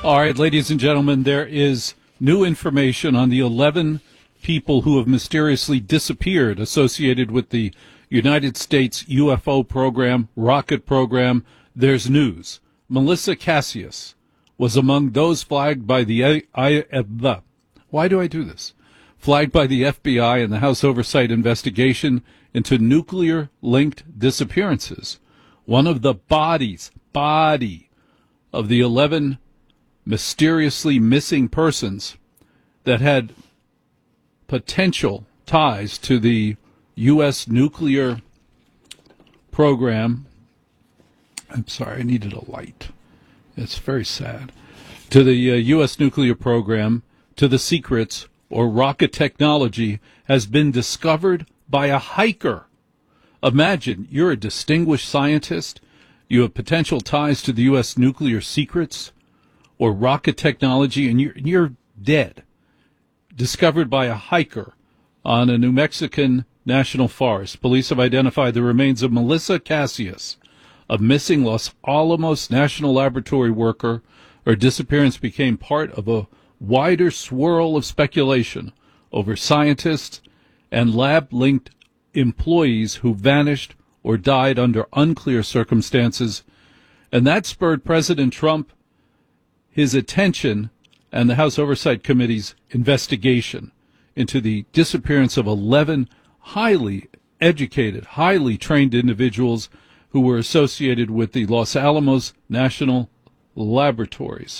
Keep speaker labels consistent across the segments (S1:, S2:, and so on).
S1: All right, ladies and gentlemen, there is new information on the 11 people who have mysteriously disappeared associated with the United States UFO program, rocket program. There's news. Melissa Cassius was among those flagged by why do I do this? Flagged by the FBI and the House Oversight investigation into nuclear-linked disappearances. One of the body of the 11 mysteriously missing persons that had potential ties to the U.S. nuclear program. I'm sorry, I needed a light. It's very sad. To the U.S. nuclear program, to the secrets or rocket technology has been discovered by a hiker. Imagine you're a distinguished scientist. You have potential ties to the U.S. nuclear secrets or rocket technology, and you're dead. Discovered by a hiker on a New Mexican national forest. Police have identified the remains of Melissa Cassius, a missing Los Alamos National Laboratory worker. Her disappearance became part of a wider swirl of speculation over scientists and lab-linked employees who vanished or died under unclear circumstances. And that spurred President Trump, his attention, and the House Oversight Committee's investigation into the disappearance of 11 highly educated, highly trained individuals who were associated with the Los Alamos National Laboratories.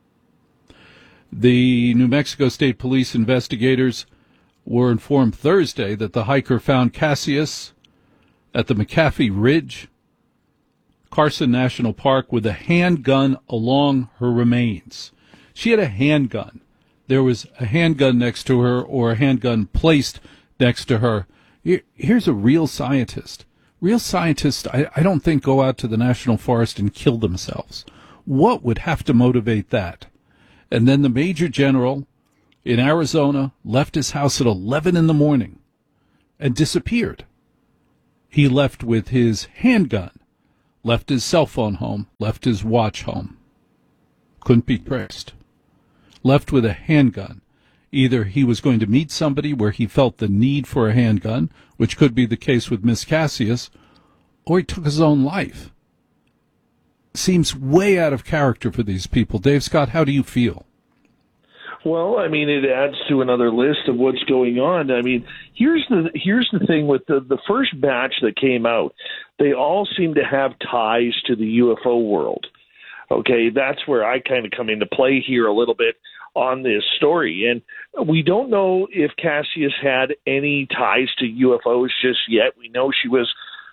S1: The New Mexico State Police investigators were informed Thursday that the hiker found Cassius at the McAfee Ridge, Carson National Park, with a handgun along her remains. She had a handgun. There was a handgun next to her, or a handgun placed next to her. Here's a real scientist. Real scientists, I don't think, go out to the national forest and kill themselves. What would have to motivate that? And then the Major General in Arizona left his house at 11 in the morning and disappeared. He left with his handgun, left his cell phone home, left his watch home. Couldn't be traced. Left with a handgun. Either he was going to meet somebody where he felt the need for a handgun, which could be the case with Miss Cassius, or he took his own life. Seems way out of character for these people. Dave Scott, how do you feel?
S2: Well, I mean, it adds to another list of what's going on. I mean, here's the thing with the first batch that came out. They all seem to have ties to the UFO world. Okay, that's where I kind of come into play here a little bit on this story. And we don't know if Cassius had any ties to UFOs just yet. We know she was,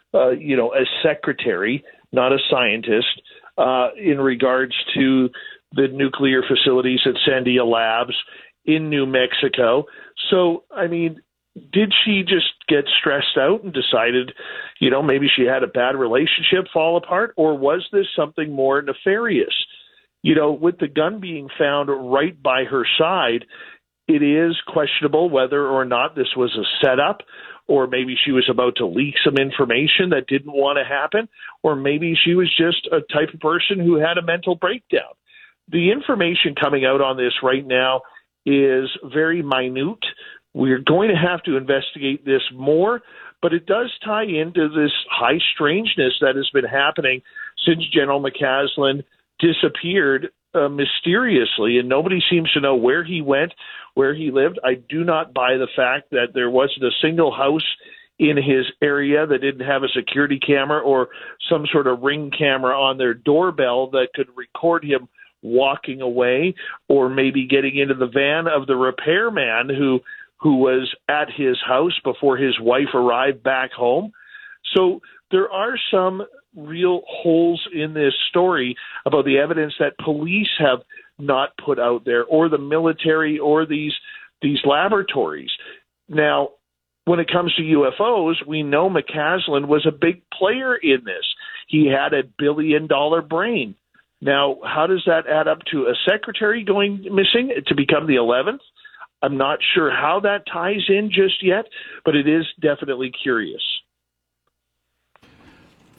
S2: a secretary, not a scientist, in regards to the nuclear facilities at Sandia Labs in New Mexico. So, I mean, did she just get stressed out and decided, maybe she had a bad relationship fall apart, or was this something more nefarious? With the gun being found right by her side, it is questionable whether or not this was a setup, or maybe she was about to leak some information that didn't want to happen, or maybe she was just a type of person who had a mental breakdown. The information coming out on this right now is very minute. We're going to have to investigate this more, but it does tie into this high strangeness that has been happening since General McCaslin disappeared mysteriously, and nobody seems to know where he went, where he lived. I do not buy the fact that there wasn't a single house in his area that didn't have a security camera or some sort of ring camera on their doorbell that could record him walking away, or maybe getting into the van of the repairman who was at his house before his wife arrived back home. So there are some real holes in this story about the evidence that police have not put out there, or the military, or these laboratories. Now, when it comes to UFOs, we know McCaslin was a big player in this. He had a billion-dollar brain. Now, how does that add up to a secretary going missing to become the 11th? I'm not sure how that ties in just yet, but it is definitely curious.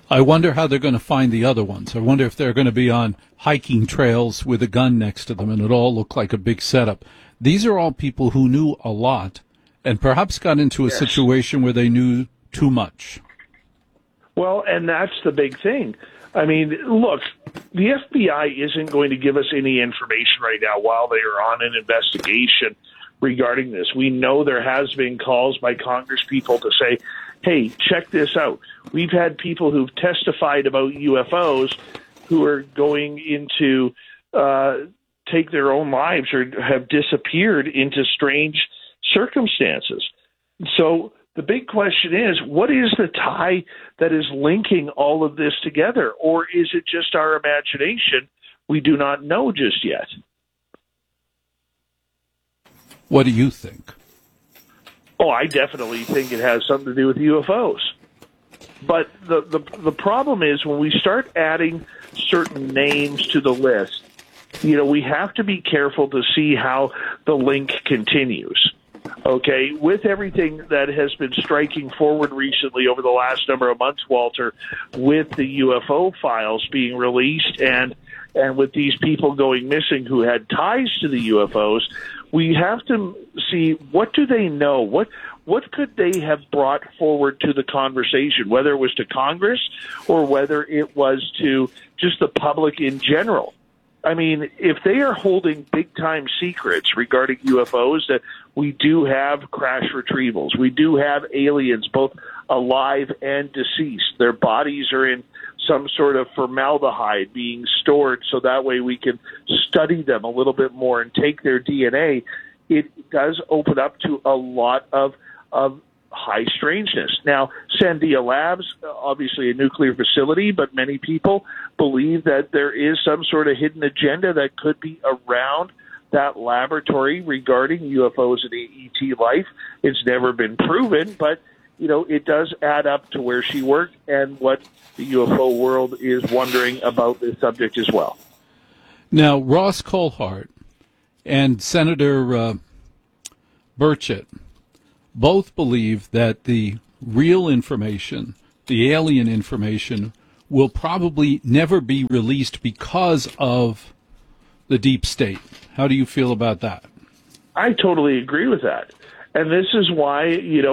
S1: I wonder how they're going to find the other ones. I wonder if they're going to be on hiking trails with a gun next to them and it all look like a big setup. These are all people who knew a lot and perhaps got into a situation where they knew too much.
S2: Well, and that's the big thing. I mean, look, the FBI isn't going to give us any information right now while they are on an investigation regarding this. We know there has been calls by Congress people to say, hey, check this out. We've had people who've testified about UFOs who are going into take their own lives or have disappeared into strange circumstances. So the big question is, what is the tie that is linking all of this together? Or is it just our imagination? We do not know just yet.
S1: What do you think?
S2: Oh, I definitely think it has something to do with UFOs. But the problem is when we start adding certain names to the list, we have to be careful to see how the link continues. Okay, with everything that has been striking forward recently over the last number of months, Walter, with the UFO files being released and with these people going missing who had ties to the UFOs, we have to see what do they know? What could they have brought forward to the conversation, whether it was to Congress or whether it was to just the public in general? I mean, if they are holding big-time secrets regarding UFOs, that we do have crash retrievals, we do have aliens, both alive and deceased. Their bodies are in some sort of formaldehyde being stored so that way we can study them a little bit more and take their DNA. It does open up to a lot of high strangeness. Now, Sandia Labs, obviously a nuclear facility, but many people believe that there is some sort of hidden agenda that could be around that laboratory regarding UFOs and ET life. It's never been proven, but it does add up to where she worked and what the UFO world is wondering about this subject as well.
S1: Now, Ross Coulthart and Senator Burchett both believe that the real information, the alien information, will probably never be released because of the deep state. How do you feel about that?
S2: I totally agree with that. And this is why,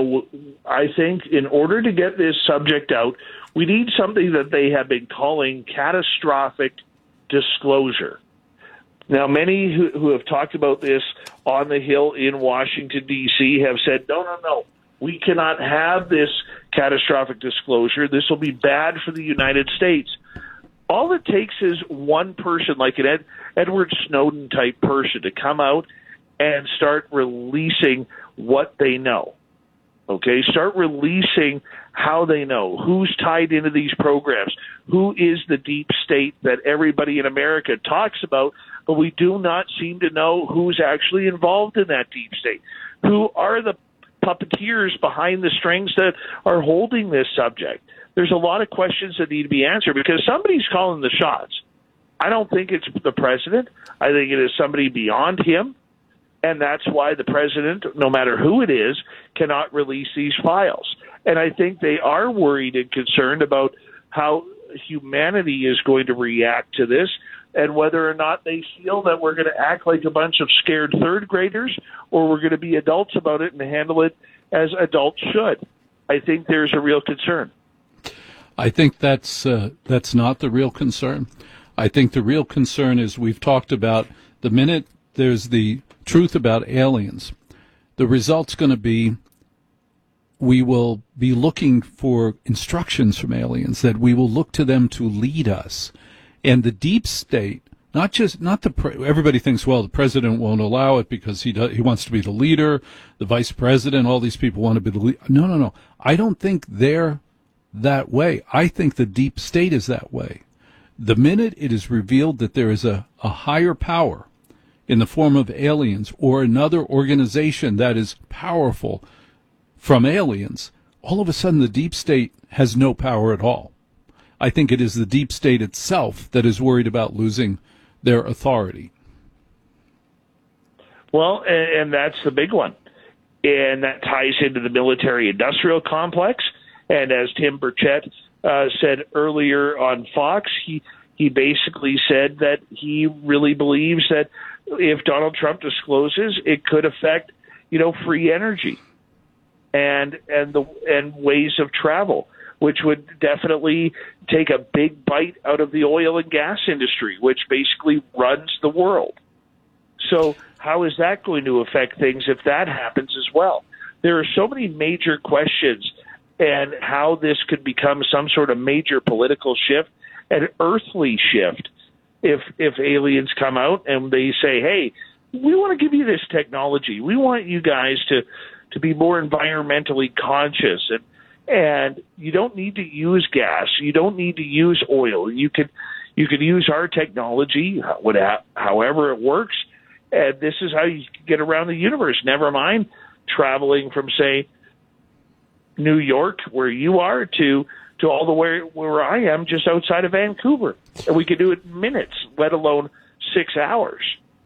S2: I think in order to get this subject out, we need something that they have been calling catastrophic disclosure. Now, many who have talked about this on the Hill in Washington, D.C. have said, no, we cannot have this catastrophic disclosure. This will be bad for the United States. All it takes is one person, like an Edward Snowden type person, to come out and start releasing what they know. Okay, start releasing how they know, who's tied into these programs, who is the deep state that everybody in America talks about, but we do not seem to know who's actually involved in that deep state. Who are the puppeteers behind the strings that are holding this subject? There's a lot of questions that need to be answered because somebody's calling the shots. I don't think it's the president. I think it is somebody beyond him. And that's why the president, no matter who it is, cannot release these files. And I think they are worried and concerned about how humanity is going to react to this and whether or not they feel that we're going to act like a bunch of scared third graders or we're going to be adults about it and handle it as adults should. I think there's a real concern.
S1: I think that's not the real concern. I think the real concern is we've talked about the minute there's the truth about aliens, the result's going to be we will be looking for instructions from aliens, that we will look to them to lead us. And the deep state, everybody thinks, well, the president won't allow it because he wants to be the leader, the vice president, all these people want to be the leader. No. I don't think they're that way. I think the deep state is that way. The minute it is revealed that there is a higher power in the form of aliens or another organization that is powerful from aliens, all of a sudden the deep state has no power at all. I think it is the deep state itself that is worried about losing their authority.
S2: Well, and that's the big one. And that ties into the military-industrial complex. And as Tim Burchett said earlier on Fox. He basically said that he really believes that if Donald Trump discloses, it could affect, free energy and ways of travel, which would definitely take a big bite out of the oil and gas industry, which basically runs the world. So how is that going to affect things if that happens as well? There are so many major questions, and how this could become some sort of major political shift, an earthly shift, if aliens come out and they say, hey, we want to give you this technology. We want you guys to be more environmentally conscious, and you don't need to use gas. You don't need to use oil. You could use our technology, however it works, and this is how you get around the universe. Never mind traveling from, say, New York, where you are, to all the way where I am, just outside of Vancouver. And we could do it in minutes, let alone 6 hours.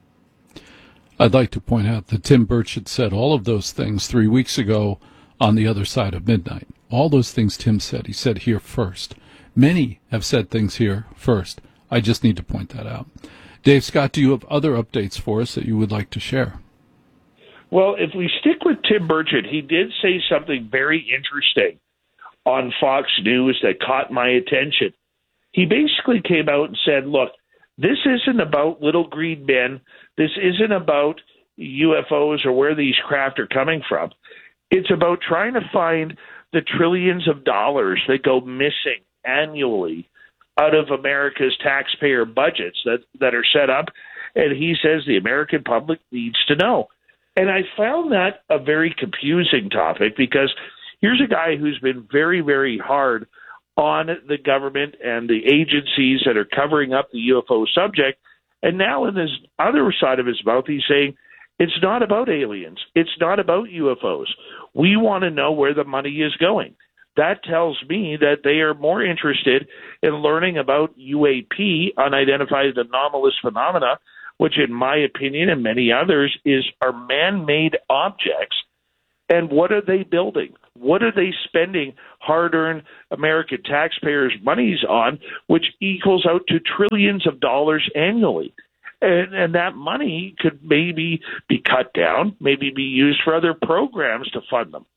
S1: I'd like to point out that Tim Burchett said all of those things 3 weeks ago on The Other Side of Midnight. All those things Tim said, he said here first. Many have said things here first. I just need to point that out. Dave Scott, do you have other updates for us that you would like to share?
S2: Well, if we stick with Tim Burchett, he did say something very interesting on Fox News that caught my attention. He basically came out and said, look, this isn't about little green men. This isn't about UFOs or where these craft are coming from. It's about trying to find the trillions of dollars that go missing annually out of America's taxpayer budgets that are set up. And he says the American public needs to know. And I found that a very confusing topic, because here's a guy who's been very, very hard on the government and the agencies that are covering up the UFO subject. And now in this other side of his mouth, he's saying it's not about aliens. It's not about UFOs. We want to know where the money is going. That tells me that they are more interested in learning about UAP, unidentified anomalous phenomena, which in my opinion and many others are man-made objects. And what are they building? What are they spending hard-earned American taxpayers' monies on, which equals out to trillions of dollars annually? And that money could maybe be cut down, maybe be used for other programs to fund them,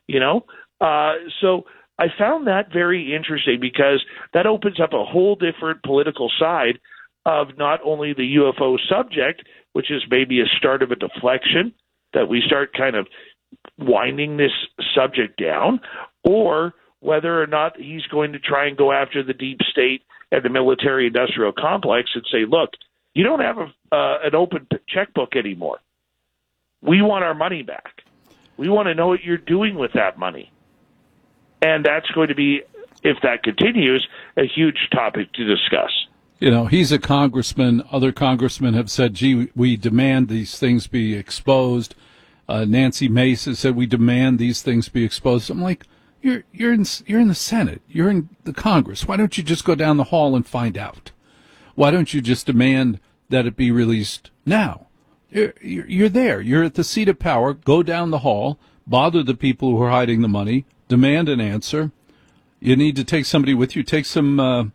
S2: So I found that very interesting, because that opens up a whole different political side of not only the UFO subject, which is maybe a start of a deflection, that we start kind of winding this subject down, or whether or not he's going to try and go after the deep state and the military-industrial complex and say, look, you don't have an open checkbook anymore. We want our money back. We want to know what you're doing with that money. And that's going to be, if that continues, a huge topic to discuss.
S1: He's a congressman. Other congressmen have said, gee, we demand these things be exposed. Nancy Mace has said we demand these things be exposed. I'm like, you're in the Senate. You're in the Congress. Why don't you just go down the hall and find out? Why don't you just demand that it be released now? You're there. You're at the seat of power. Go down the hall. Bother the people who are hiding the money. Demand an answer. You need to take somebody with you. Take some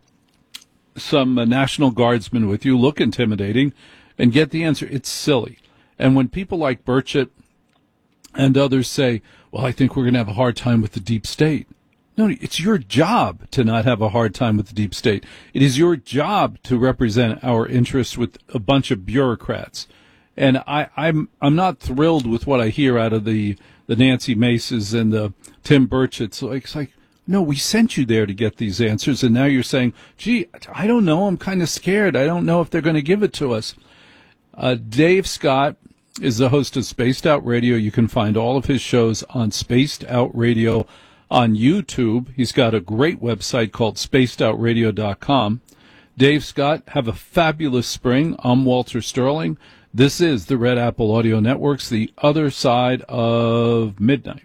S1: National Guardsmen with you. Look intimidating, and get the answer. It's silly. And when people like Burchett and others say, well, I think we're going to have a hard time with the deep state. No, it's your job to not have a hard time with the deep state. It is your job to represent our interests with a bunch of bureaucrats. And I'm not thrilled with what I hear out of the Nancy Maces and the Tim Burchetts. It's like, no, we sent you there to get these answers, and now you're saying, gee, I don't know, I'm kind of scared. I don't know if they're going to give it to us. Dave Scott is the host of Spaced Out Radio. You can find all of his shows on Spaced Out Radio on YouTube. He's got a great website called spacedoutradio.com. Dave Scott, have a fabulous spring. I'm Walter Sterling. This is the Red Apple Audio Network's The Other Side of Midnight.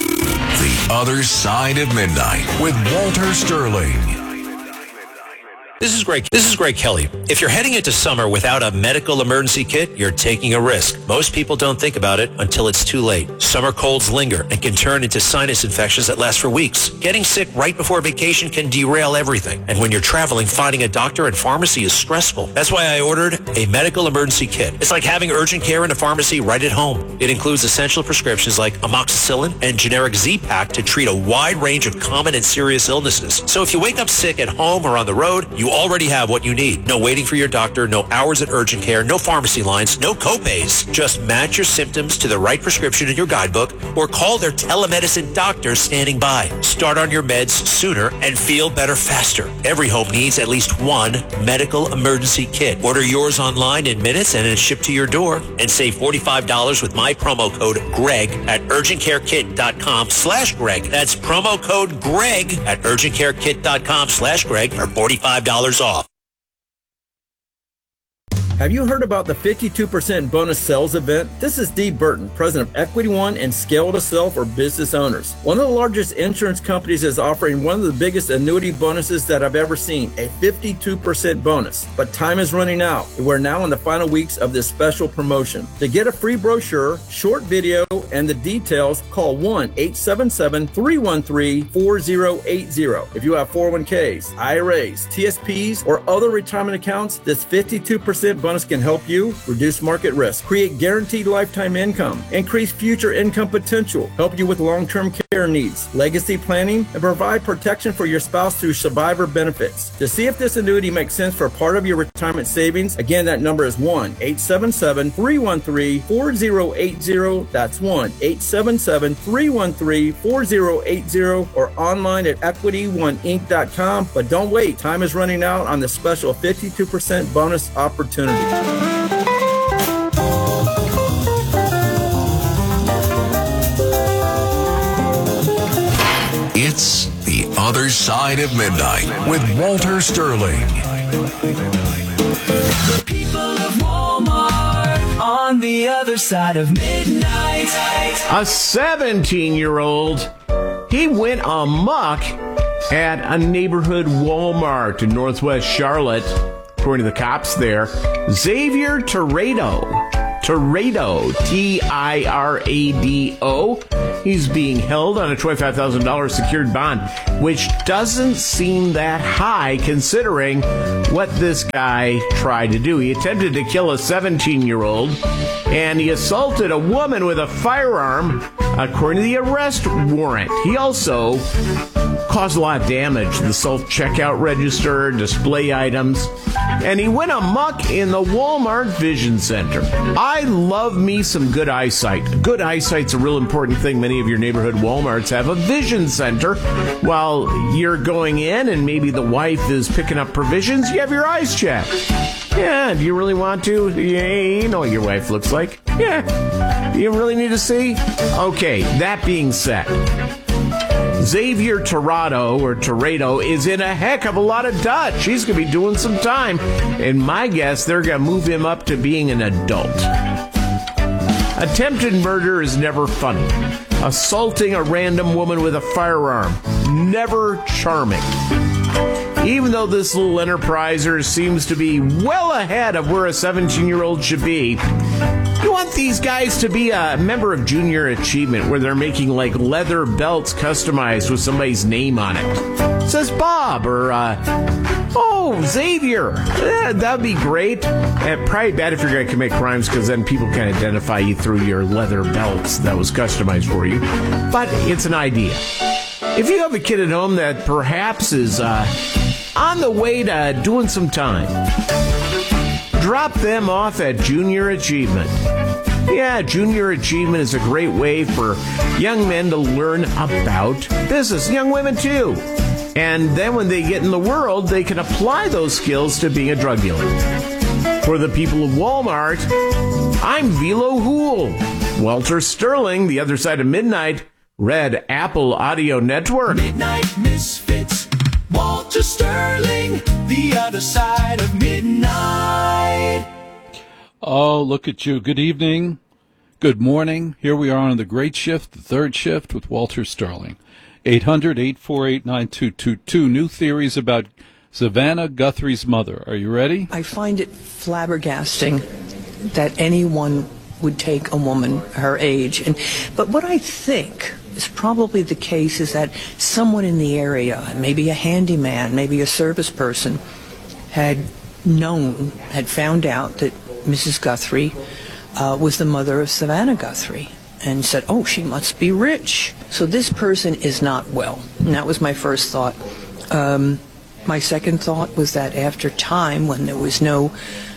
S3: The Other Side of Midnight with Walter Sterling. This is Greg Kelly. If you're heading into summer without a medical emergency kit, you're taking a risk. Most people don't think about it until it's too late. Summer colds linger and can turn into sinus infections that last for weeks. Getting sick right before vacation can derail everything. And when you're traveling, finding a doctor and pharmacy is stressful. That's why I ordered a medical emergency kit. It's like having urgent care in a pharmacy right at home. It includes essential prescriptions like amoxicillin and generic Z-Pak to treat a wide range of common and serious illnesses. So if you wake up sick at home or on the road, you already have what you need. No waiting for your doctor, no hours at urgent care, no pharmacy lines, no copays. Just match your symptoms to the right prescription in your guidebook or call their telemedicine doctor standing by. Start on your meds sooner and feel better faster. Every home needs at least one medical emergency kit. Order yours online in minutes and it's shipped to your door. And save $45 with my promo code GREG at urgentcarekit.com/Greg. That's promo code GREG at urgentcarekit.com/Greg for $45 off.
S4: Have you heard about the 52% bonus sales event? This is Dee Burton, president of Equity One and Scale to Sell for business owners. One of the largest insurance companies is offering one of the biggest annuity bonuses that I've ever seen, a 52% bonus. But time is running out, and we're now in the final weeks of this special promotion. To get a free brochure, short video, and the details, call 1-877-313-4080. If you have 401ks, IRAs, TSPs, or other retirement accounts, this 52% bonus can help you reduce market risk, create guaranteed lifetime income, increase future income potential, help you with long-term care needs, legacy planning, and provide protection for your spouse through survivor benefits. To see if this annuity makes sense for part of your retirement savings, again, that number is 1-877-313-4080. That's 1-877-313-4080 or online at equityoneInc.com. But don't wait. Time is running out on the special 52% bonus opportunity.
S5: It's The Other Side of Midnight with Walter Sterling.
S6: The people of Walmart on the other side of midnight.
S7: A 17-year-old, he went amok at a neighborhood Walmart in Northwest Charlotte. According to the cops there, Xavier Tirado, Tirado, he's being held on a $25,000 secured bond, which doesn't seem that high considering what this guy tried to do. He attempted to kill a 17-year-old, and he assaulted a woman with a firearm, according to the arrest warrant. He also caused a lot of damage to the self-checkout register, display items, and he went amok in the Walmart Vision Center. I love me some good eyesight. Good eyesight's a real important thing. Many of your neighborhood Walmarts have a Vision Center. While you're going in and maybe the wife is picking up provisions, you have your eyes checked. Yeah, do you really want to? Yeah, you know what your wife looks like. Yeah, do you really need to see? Okay, that being said, Xavier Tirado is in a heck of a lot of Dutch. He's going to be doing some time. And my guess, they're going to move him up to being an adult. Attempted murder is never funny. Assaulting a random woman with a firearm, never charming. Even though this little enterpriser seems to be well ahead of where a 17-year-old should be, you want these guys to be a member of Junior Achievement, where they're making like leather belts customized with somebody's name on it. It says Bob or Xavier. Yeah, that'd be great. And probably bad if you're going to commit crimes, because then people can identify you through your leather belts that was customized for you. But it's an idea. If you have a kid at home that perhaps is on the way to doing some time, drop them off at Junior Achievement. Yeah, Junior Achievement is a great way for young men to learn about business. Young women, too. And then when they get in the world, they can apply those skills to being a drug dealer. For the people of Walmart, I'm Velo Hool. Walter Sterling, The Other Side of Midnight, Red Apple Audio Network.
S6: Midnight Misfits. Walter Sterling, The Other Side of Midnight.
S1: Oh, look at you. Good evening. Good morning. Here we are on the Great Shift, the third shift with Walter Sterling. 800-848-9222. New theories about Savannah Guthrie's mother. Are you ready?
S8: I find it flabbergasting that anyone would take a woman her age. But what I think is probably the case is that someone in the area, maybe a handyman, maybe a service person, had found out that Mrs. Guthrie was the mother of Savannah Guthrie, and said, oh, she must be rich. So this person is not well. And that was my first thought. My second thought was that after time, when there was no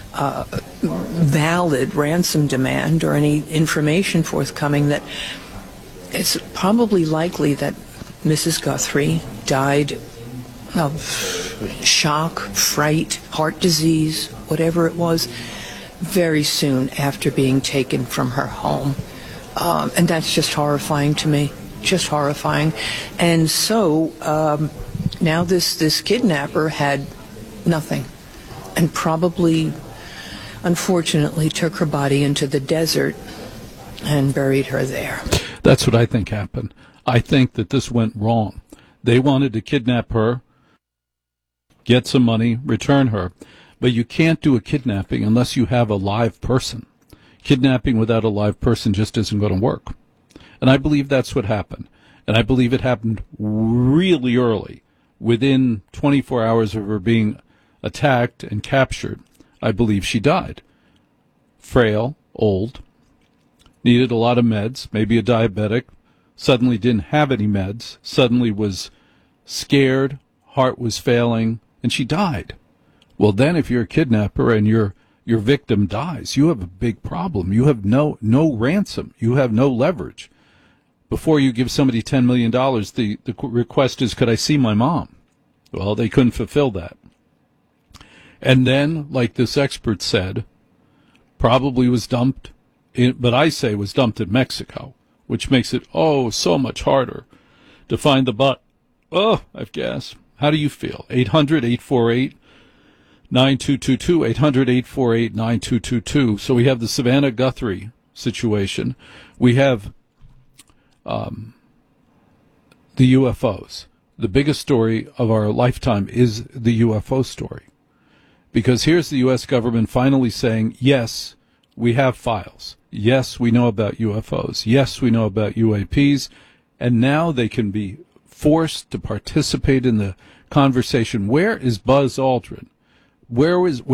S8: valid ransom demand or any information forthcoming, that it's probably likely that Mrs. Guthrie died of shock, fright, heart disease, whatever it was, very soon after being taken from her home. And that's just horrifying to me, just horrifying. And so now this kidnapper had nothing, and probably, unfortunately, took her body into the desert and buried her there.
S1: That's what I think happened. I think that this went wrong. They wanted to kidnap her, get some money, return her. But you can't do a kidnapping unless you have a live person. Kidnapping without a live person just isn't going to work. And I believe that's what happened. And I believe it happened really early. Within 24 hours of her being attacked and captured, I believe she died. Frail, old, needed a lot of meds, maybe a diabetic, suddenly didn't have any meds, suddenly was scared, heart was failing, and she died. Well, then if you're a kidnapper and your victim dies, you have a big problem. You have no ransom. You have no leverage. Before you give somebody $10 million, the request is, could I see my mom? Well, they couldn't fulfill that. And then, like this expert said, probably was dumped, but I say was dumped in Mexico, which makes it, so much harder to find the butt. Oh, I've gas. How do you feel? 800-848-9222, 800-848-9222. So we have the Savannah Guthrie situation. We have the UFOs. The biggest story of our lifetime is the UFO story. Because here's the U.S. government finally saying, yes, we have files. Yes, we know about UFOs. Yes, we know about UAPs. And now they can be forced to participate in the conversation. Where is Buzz Aldrin? Where